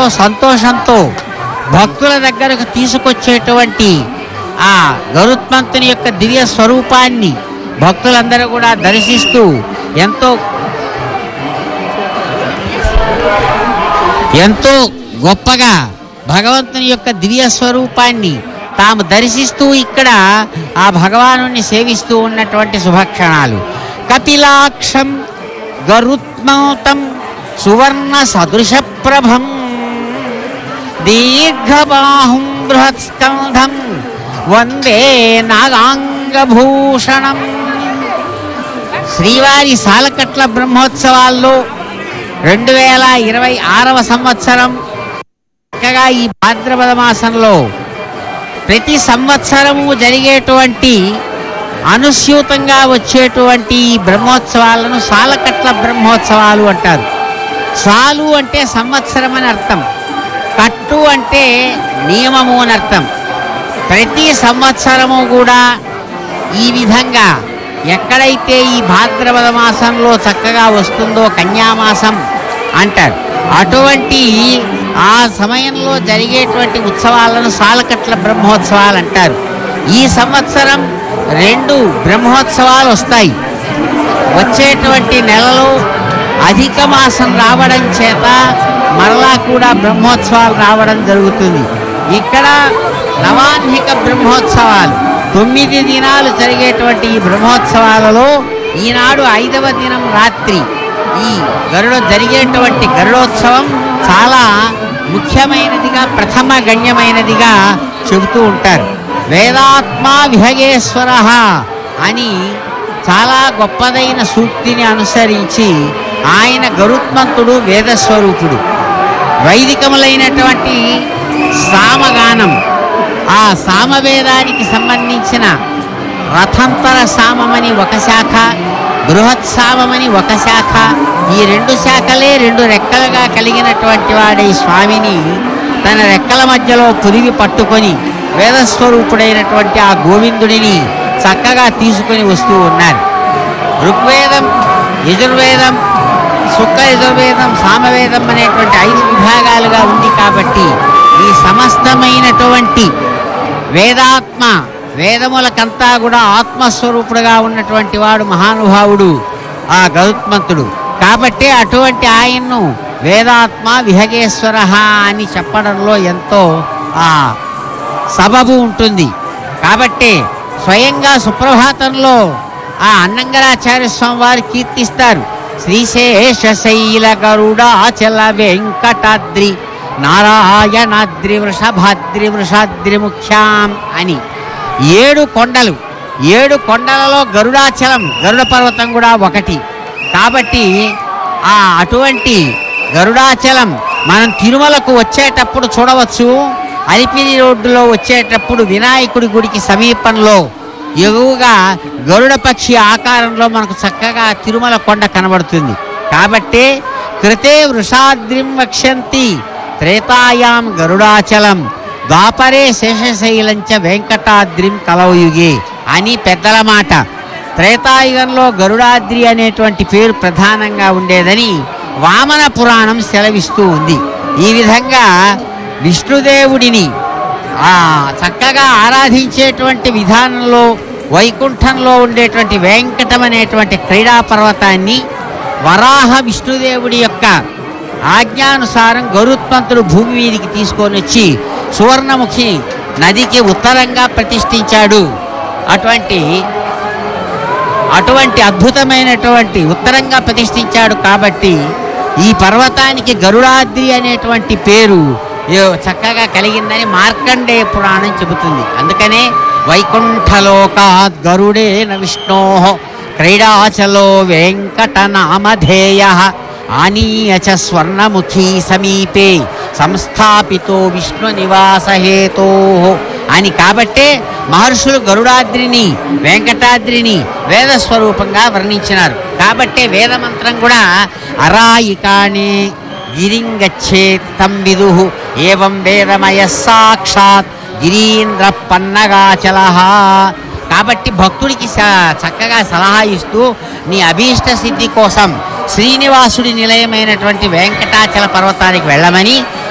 సంతోషంతో భక్తుల దగ్గరకు తీసుకొచ్చేటువంటి ఆ గరుత్మంతుని యొక్క దివ్య స్వరూపాన్ని భక్తులందరూ కూడా దర్శిస్తూ ఎంతో గొప్పగా భగవంతుని యొక్క దివ్య స్వరూపాన్ని తాము దర్శిస్తూ ఇక్కడ ఆ భగవానుని సేవిస్తూ ఉన్నటువంటి శుభక్షణాలు. కపిలాక్షం గరుత్మంతం సువర్ణ సదృశ ప్రభం దీర్ఘబాహుం బృహత్స్కంధం వందే నాగాంగభూషణం. శ్రీవారి సాలకట్ల బ్రహ్మోత్సవాల్లో 2026వ సంవత్సరం చక్కగా ఈ భాద్రపద మాసంలో ప్రతి సంవత్సరము జరిగేటువంటి అనుస్యూతంగా వచ్చేటువంటి ఈ బ్రహ్మోత్సవాలను సాలకట్ల బ్రహ్మోత్సవాలు అంటారు. సాలు అంటే సంవత్సరం అని అర్థం, కట్టు అంటే నియమము అని అర్థం. ప్రతి సంవత్సరము కూడా ఈ విధంగా ఎక్కడైతే ఈ భాద్రపద మాసంలో చక్కగా వస్తుందో కన్యామాసం అంటారు, అటువంటి ఆ సమయంలో జరిగేటువంటి ఉత్సవాలను సాలకట్ల బ్రహ్మోత్సవాలు అంటారు. ఈ సంవత్సరం 2 బ్రహ్మోత్సవాలు వస్తాయి. వచ్చేటువంటి నెలలో అధిక మాసం రావడం చేత మరలా కూడా బ్రహ్మోత్సవాలు రావడం జరుగుతుంది. ఇక్కడ నవాన్హిక బ్రహ్మోత్సవాలు 9 దినాలు జరిగేటువంటి ఈ బ్రహ్మోత్సవాలలో ఈనాడు 5వ దినం రాత్రి ఈ జరిగేటువంటి గరుడోత్సవం చాలా ముఖ్యమైనదిగా, ప్రథమ గణ్యమైనదిగా చెబుతూ ఉంటారు. వేదాత్మా విహగేశ్వర అని చాలా గొప్పదైన సూక్తిని అనుసరించి ఆయన గరుత్మంతుడు వేదస్వరూపుడు. వైదికములైనటువంటి సామగానం, ఆ సామవేదానికి సంబంధించిన రథంతర సామమని ఒక శాఖ, బృహత్ సామమని ఒక శాఖ, ఈ 2 శాఖలే 2 రెక్కలుగా కలిగినటువంటి వాడే స్వామిని తన రెక్కల మధ్యలో పులివి పట్టుకొని వేదస్వరూపుడైనటువంటి ఆ గోవిందుడిని చక్కగా తీసుకొని వస్తూ ఉన్నారు. ఋగ్వేదం, యజుర్వేదం, శుక్ల యజుర్వేదం, సామవేదం అనేటువంటి 5 విభాగాలుగా ఉంది కాబట్టి ఈ సమస్తమైనటువంటి వేదాత్మ, వేదములకంతా కూడా ఆత్మస్వరూపుడుగా ఉన్నటువంటి వాడు మహానుభావుడు ఆ గరుత్మంతుడు. కాబట్టి అటువంటి ఆయన్ను వేదాత్మ విహగేశ్వర అని చెప్పడంలో ఎంతో ఆ సబబు ఉంటుంది. కాబట్టి స్వయంగా సుప్రభాతంలో ఆ అన్నంగరాచార్య స్వామి వారు కీర్తిస్తారు. శ్రీశేషశైల గరుడాచల వెంకటాద్రి నారాయణాద్రి వృషభాద్రి వృషాద్రి ముఖ్యాం అని 7 కొండలు. 7 కొండలలో గరుడాచలం, గరుడ పర్వతం కూడా ఒకటి. కాబట్టి అటువంటి గరుడాచలం మనం తిరుమలకు వచ్చేటప్పుడు చూడవచ్చు. అలిపిరి రోడ్డులో వచ్చేటప్పుడు వినాయకుడి గుడికి సమీపంలో ఎగువగా గరుడ పక్షి ఆకారంలో మనకు చక్కగా తిరుమల కొండ కనబడుతుంది. కాబట్టి కృతే వృషాద్రిం వక్ష్యంతి త్రేతాయాం గరుడాచలం ద్వాపరే శేషశైలంచ వెంకటాద్రిం కలవయుగే అని పెద్దల మాట. త్రేతాయుగంలో గరుడాద్రి అనేటువంటి పేరు ప్రధానంగా ఉండేదని వామన పురాణం సెలవిస్తూ ఉంది. ఈ విధంగా విష్ణుదేవుడిని చక్కగా ఆరాధించేటువంటి విధానంలో వైకుంఠంలో ఉండేటువంటి వెంకటం అనేటువంటి క్రీడా పర్వతాన్ని వరాహ విష్ణుదేవుడి యొక్క ఆజ్ఞానుసారం గరుత్మంతుడు భూమి మీదికి తీసుకొని వచ్చి సువర్ణముఖి నదికి ఉత్తరంగా ప్రతిష్ఠించాడు. అటువంటి అద్భుతమైనటువంటి ఉత్తరంగా ప్రతిష్ఠించాడు. కాబట్టి ఈ పర్వతానికి గరుడాద్రి అనేటువంటి పేరు చక్కగా కలిగిందని మార్కండేయ పురాణం చెబుతుంది. అందుకనే వైకుంఠలోకాద్ గరుడేన విష్ణోః క్రీడాచలో వెంకటనామధేయః ఆనీయచ స్వర్ణముఖీ సమీపే సంస్థాపితో విష్ణు నివాస హేతోః అని. కాబట్టే మహర్షులు గరుడాద్రిని, వెంకటాద్రిని వేదస్వరూపంగా వర్ణించినారు. కాబట్టే వేదమంత్రం కూడా అరాయికానే గిరింగచ్చేత్ తం విదుః ఏవం వేదమయ సాక్షాత్ గిరీంద్ర పన్నగాచలః. కాబట్టి భక్తుడికి చక్కగా సలహా ఇస్తూ నీ అభీష్ట సిద్ధి కోసం శ్రీనివాసుడి నిలయమైనటువంటి వెంకటాచల పర్వతానికి వెళ్ళమని